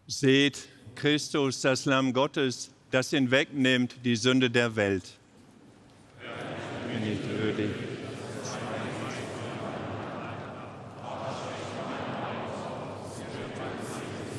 Seht, Christus, das Lamm Gottes, das hinwegnimmt die Sünde der Welt. Ich bin nicht würdig,